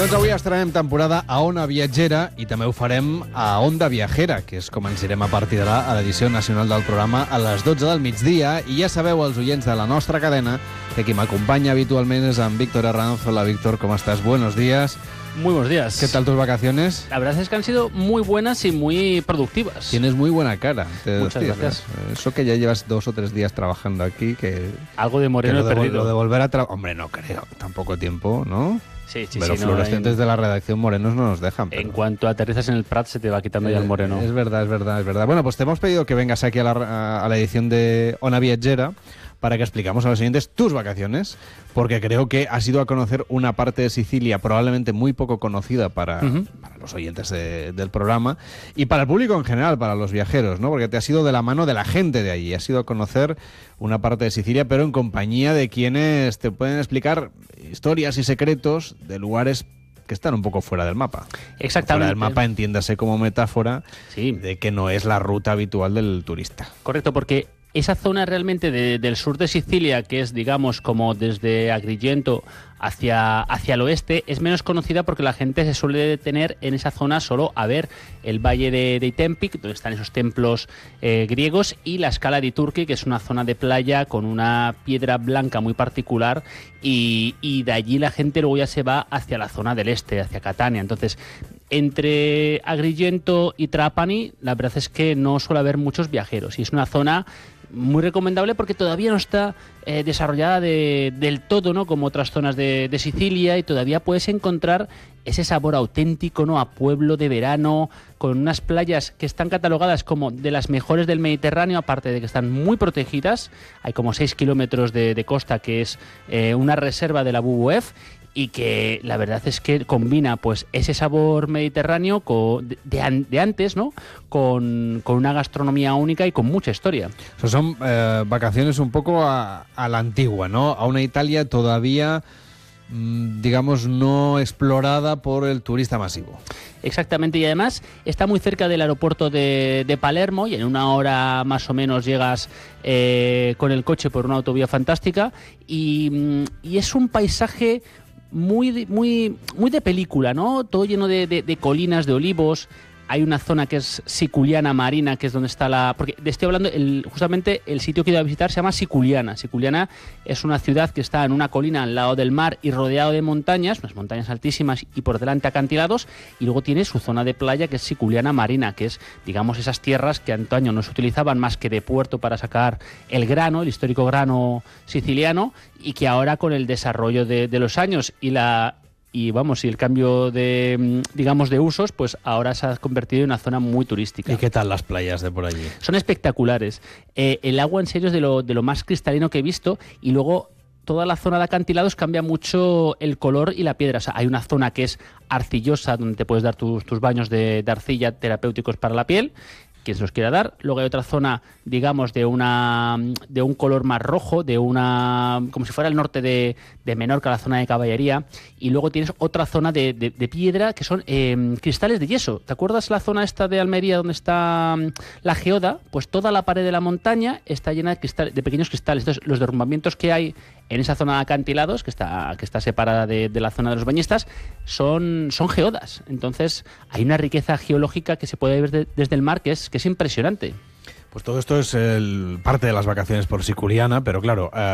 Doncs avui estrenem temporada a Ona Viatgera i també ho farem a Onda Viajera, que és com ens direm a partir d'ara a l'edició nacional del programa a les 12 del migdia. I ja sabeu, els oients de la nostra cadena, que qui m'acompanya habitualment és en Víctor Herranz. Hola, Víctor, ¿cómo estás? Buenos días. Muy buenos días. ¿Qué tal tus vacaciones? La verdad es que han sido muy buenas y muy productivas. Tienes muy buena cara. Muchas gracias. Eso que ya llevas 2 o 3 días trabajando aquí, que... Algo de moreno he perdido. Lo de volver a trabajar... Hombre, no creo. Tampoco tiempo, ¿no? Sí, Pero los fluorescentes de la redacción morenos no nos dejan. En cuanto aterrizas en el Prat se te va quitando ya el moreno. Es verdad. Bueno, pues te hemos pedido que vengas aquí a la edición de Ona Viatgera para que explicamos a los siguientes tus vacaciones, porque creo que has ido a conocer una parte de Sicilia probablemente muy poco conocida para los oyentes del programa y para el público en general, para los viajeros, ¿no? Porque te has ido de la mano de la gente de allí, has ido a conocer una parte de Sicilia, pero en compañía de quienes te pueden explicar historias y secretos de lugares que están un poco fuera del mapa. Exactamente. Fuera del mapa, entiéndase como metáfora, sí, de que no es la ruta habitual del turista. Correcto, porque esa zona realmente del sur de Sicilia, que es, digamos, como desde Agrigento hacia el oeste, es menos conocida porque la gente se suele detener en esa zona solo a ver el valle de Itempic, donde están esos templos griegos, y la Scala di Turchi, que es una zona de playa con una piedra blanca muy particular, y de allí la gente luego ya se va hacia la zona del este, hacia Catania. Entonces, entre Agrigento y Trapani, la verdad es que no suele haber muchos viajeros, y es una zona muy recomendable porque todavía no está desarrollada del todo, ¿no?, como otras zonas de Sicilia, y todavía puedes encontrar ese sabor auténtico, ¿no?, a pueblo de verano, con unas playas que están catalogadas como de las mejores del Mediterráneo, aparte de que están muy protegidas. Hay como 6 kilómetros de costa, que es una reserva de la WWF, y que la verdad es que combina pues ese sabor mediterráneo de antes, ¿no?, con una gastronomía única y con mucha historia. Son vacaciones un poco a la antigua, ¿no? A una Italia todavía, digamos, no explorada por el turista masivo. Exactamente, y además está muy cerca del aeropuerto de Palermo, y en 1 hora más o menos llegas con el coche por una autovía fantástica, y es un paisaje muy de película, ¿no? Todo lleno de colinas, de olivos. Hay una zona que es Siculiana Marina, que es donde está porque estoy hablando, justamente el sitio que iba a visitar se llama Siculiana. Siculiana es una ciudad que está en una colina al lado del mar y rodeado de montañas, unas montañas altísimas y por delante acantilados, y luego tiene su zona de playa, que es Siculiana Marina, que es, digamos, esas tierras que antaño no se utilizaban más que de puerto para sacar el grano, el histórico grano siciliano, y que ahora, con el desarrollo de los años y el cambio de usos, pues ahora se ha convertido en una zona muy turística. ¿Y qué tal las playas de por allí? Son espectaculares. El agua, en serio, es de lo más cristalino que he visto, y luego toda la zona de acantilados cambia mucho el color y la piedra. O sea, hay una zona que es arcillosa, donde te puedes dar tus baños de arcilla terapéuticos para la piel, quien se los quiera dar. Luego hay otra zona, digamos, de un color más rojo, como si fuera el norte de Menorca, la zona de caballería. Y luego tienes otra zona de piedra, que son cristales de yeso. ¿Te acuerdas la zona esta de Almería donde está la geoda? Pues toda la pared de la montaña está llena de pequeños cristales. Entonces, los derrumbamientos que hay en esa zona de acantilados, que está separada de la zona de los bañistas, son geodas. Entonces, hay una riqueza geológica que se puede ver desde el mar que es impresionante. Pues todo esto es parte de las vacaciones por Siculiana, pero claro,